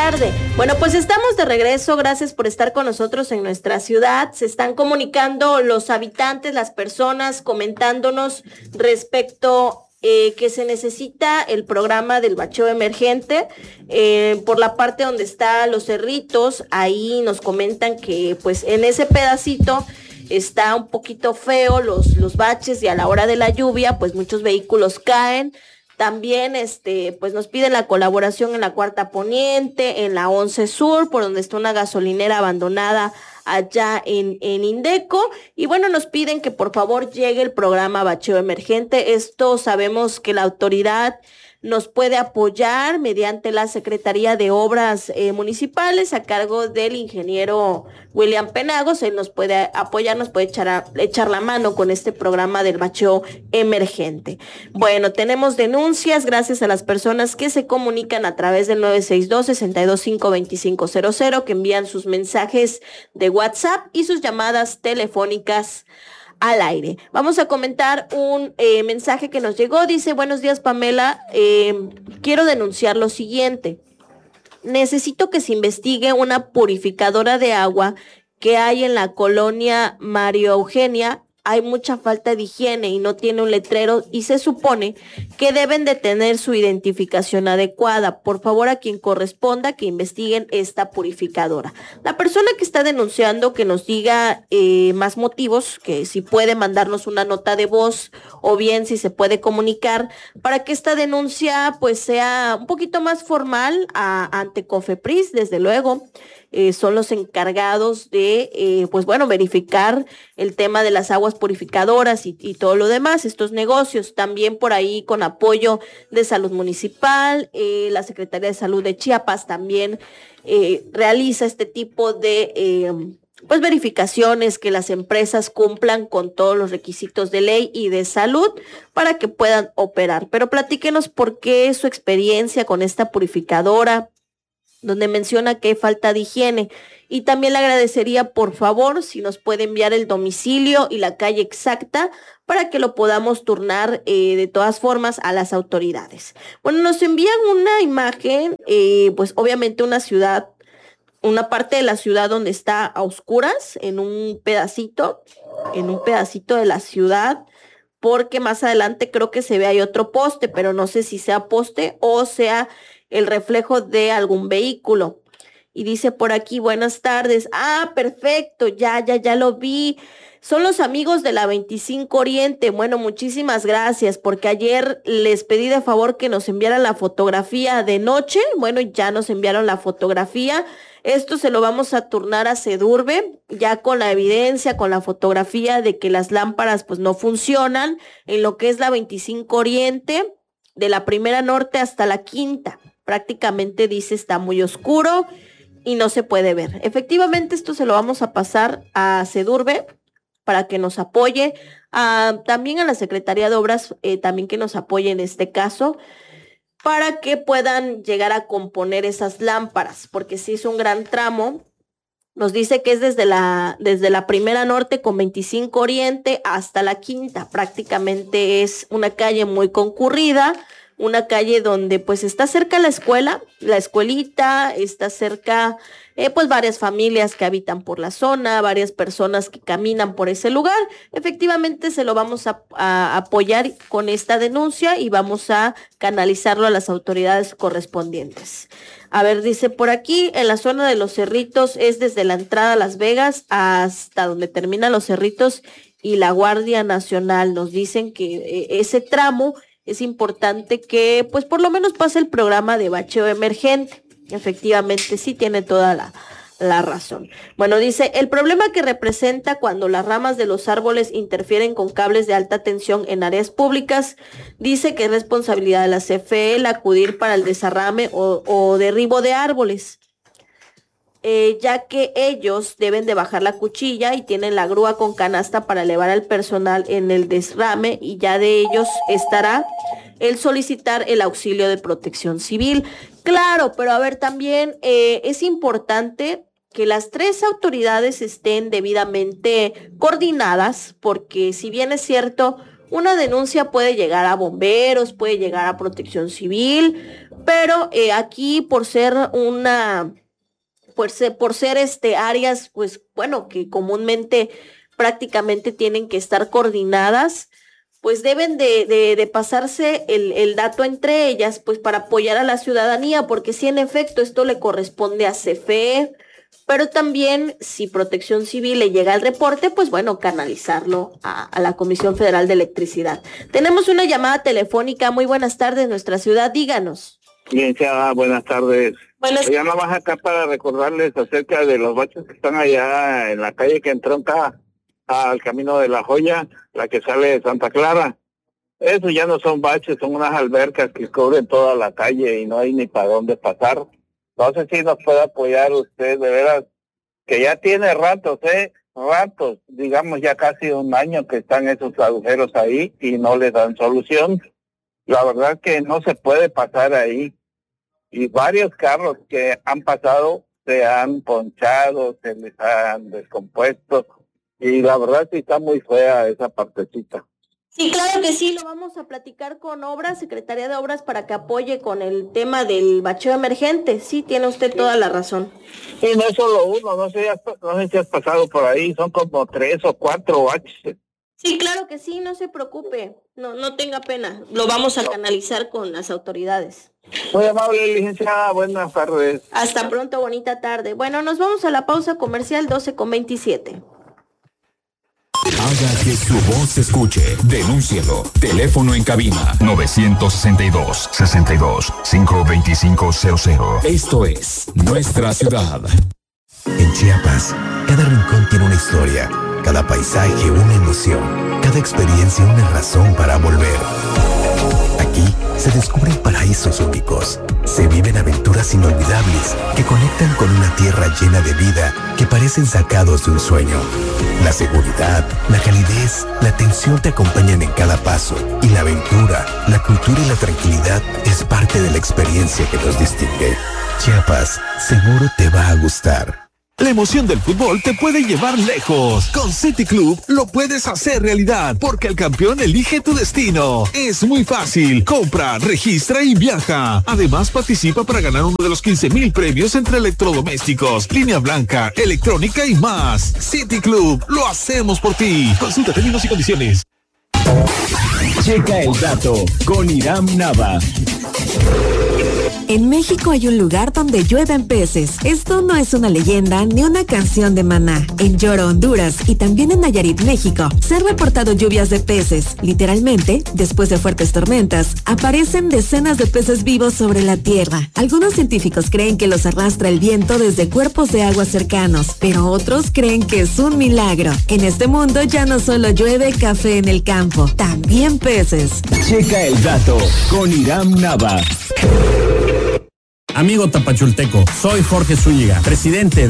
tarde. Bueno, pues estamos de regreso. Gracias por estar con nosotros en nuestra ciudad. Se están comunicando los habitantes, las personas, comentándonos respecto que se necesita el programa del bacheo emergente. Por la parte donde está Los Cerritos, ahí nos comentan que pues en ese pedacito está un poquito feo los baches, y a la hora de la lluvia pues muchos vehículos caen. También pues nos piden la colaboración en la Cuarta Poniente, en la 11 Sur, por donde está una gasolinera abandonada allá en Indeco. Y bueno, nos piden que por favor llegue el programa Bacheo Emergente. Esto sabemos que la autoridad nos puede apoyar mediante la Secretaría de Obras Municipales a cargo del ingeniero William Penagos. Él nos puede apoyar, nos puede echar la mano con este programa del bacheo emergente. Bueno, tenemos denuncias gracias a las personas que se comunican a través del 962-625-2500, que envían sus mensajes de WhatsApp y sus llamadas telefónicas al aire. Vamos a comentar un mensaje que nos llegó. Dice: buenos días, Pamela, quiero denunciar lo siguiente. Necesito que se investigue una purificadora de agua que hay en la colonia Mario Eugenia. Hay mucha falta de higiene y no tiene un letrero, y se supone que deben de tener su identificación adecuada. Por favor, a quien corresponda que investiguen esta purificadora. La persona que está denunciando, que nos diga más motivos, que si puede mandarnos una nota de voz o bien si se puede comunicar para que esta denuncia pues sea un poquito más formal ante COFEPRIS. Desde luego, son los encargados de, pues bueno, verificar el tema de las aguas purificadoras y todo lo demás, estos negocios. También por ahí, con apoyo de Salud Municipal, la Secretaría de Salud de Chiapas también realiza este tipo de pues verificaciones, que las empresas cumplan con todos los requisitos de ley y de salud para que puedan operar. Pero platíquenos por qué su experiencia con esta purificadora, donde menciona que hay falta de higiene. Y también le agradecería, por favor, si nos puede enviar el domicilio y la calle exacta para que lo podamos turnar de todas formas a las autoridades. Bueno, nos envían una imagen, pues obviamente una parte de la ciudad donde está a oscuras, en un pedacito de la ciudad, porque más adelante creo que se ve ahí otro poste, pero no sé si sea poste o sea el reflejo de algún vehículo. Y dice por aquí: buenas tardes. Ah, perfecto, ya lo vi. Son los amigos de la 25 Oriente. Bueno, muchísimas gracias, porque ayer les pedí de favor que nos enviaran la fotografía de noche. Bueno, ya nos enviaron la fotografía. Esto se lo vamos a turnar a Sedurbe, ya con la evidencia, con la fotografía de que las lámparas pues no funcionan en lo que es la 25 Oriente, de la primera norte hasta la quinta. Prácticamente dice está muy oscuro y no se puede ver. Efectivamente, esto se lo vamos a pasar a Sedurbe para que nos apoye, también a la Secretaría de Obras, también que nos apoye en este caso, para que puedan llegar a componer esas lámparas, porque sí es un gran tramo. Nos dice que es desde la primera norte con 25 Oriente hasta la quinta. Prácticamente es una calle muy concurrida, una calle donde pues está cerca la escuela, la escuelita, está cerca pues varias familias que habitan por la zona, varias personas que caminan por ese lugar. Efectivamente se lo vamos a apoyar con esta denuncia y vamos a canalizarlo a las autoridades correspondientes. A ver, dice por aquí: en la zona de Los Cerritos es desde la entrada a Las Vegas hasta donde terminan Los Cerritos y la Guardia Nacional. Nos dicen que ese tramo es importante que pues por lo menos pase el programa de bacheo emergente. Efectivamente, sí tiene toda la razón. Bueno, dice: el problema que representa cuando las ramas de los árboles interfieren con cables de alta tensión en áreas públicas, dice que es responsabilidad de la CFE el acudir para el desarrame o derribo de árboles, ya que ellos deben de bajar la cuchilla y tienen la grúa con canasta para elevar al personal en el desrame, y ya de ellos estará el solicitar el auxilio de Protección Civil. Claro, pero a ver, también es importante que las tres autoridades estén debidamente coordinadas, porque si bien es cierto, una denuncia puede llegar a bomberos, puede llegar a Protección Civil, pero aquí por ser áreas, pues bueno, que comúnmente prácticamente tienen que estar coordinadas, pues deben de pasarse el dato entre ellas, pues para apoyar a la ciudadanía, porque sí, en efecto, esto le corresponde a CFE, pero también si Protección Civil le llega el reporte, pues bueno, canalizarlo a la Comisión Federal de Electricidad. Tenemos una llamada telefónica. Muy buenas tardes, nuestra ciudad, díganos. Licenciada, buenas tardes. Ya nada más acá para recordarles acerca de los baches que están allá en la calle que entronca al Camino de la Joya, la que sale de Santa Clara. Esos ya no son baches, son unas albercas que cubren toda la calle y no hay ni para dónde pasar. No sé si nos puede apoyar usted, de veras, que ya tiene ratos, digamos ya casi un año que están esos agujeros ahí y no le dan solución. La verdad que no se puede pasar ahí. Y varios carros que han pasado se han ponchado, se les han descompuesto. Y la verdad sí está muy fea esa partecita. Sí, claro que sí, lo vamos a platicar con Obras, Secretaría de Obras, para que apoye con el tema del bacheo emergente. Sí, tiene usted toda la razón. Sí, no es solo uno, no sé si has pasado por ahí, son como 3 o 4 baches. Sí, claro que sí, no se preocupe, no tenga pena, lo vamos a canalizar con las autoridades. Muy amable, licenciada, buenas tardes. Hasta pronto, bonita tarde. Bueno, nos vamos a la pausa comercial 12:27. Haga que su voz se escuche. Denúncielo. Teléfono en cabina 962-52500. Esto es Nuestra Ciudad. En Chiapas, cada rincón tiene una historia, cada paisaje una emoción, cada experiencia una razón para volver. Aquí se descubren paraísos únicos, se viven aventuras inolvidables que conectan con una tierra llena de vida que parecen sacados de un sueño. La seguridad, la calidez, la atención te acompañan en cada paso y la aventura, la cultura y la tranquilidad es parte de la experiencia que nos distingue. Chiapas, seguro te va a gustar. La emoción del fútbol te puede llevar lejos. Con City Club lo puedes hacer realidad, porque el campeón elige tu destino. Es muy fácil. Compra, registra y viaja. Además, participa para ganar uno de los 15,000 premios entre electrodomésticos, línea blanca, electrónica y más. City Club, lo hacemos por ti. Consulta términos y condiciones. Checa el dato con Iram Nava. En México hay un lugar donde llueven peces. Esto no es una leyenda ni una canción de Maná. En Lloro, Honduras y también en Nayarit, México, se han reportado lluvias de peces. Literalmente, después de fuertes tormentas, aparecen decenas de peces vivos sobre la tierra. Algunos científicos creen que los arrastra el viento desde cuerpos de agua cercanos, pero otros creen que es un milagro. En este mundo ya no solo llueve café en el campo, también peces. Checa el dato con Iram Nava. Amigo tapachulteco, soy Jorge Zúñiga, presidente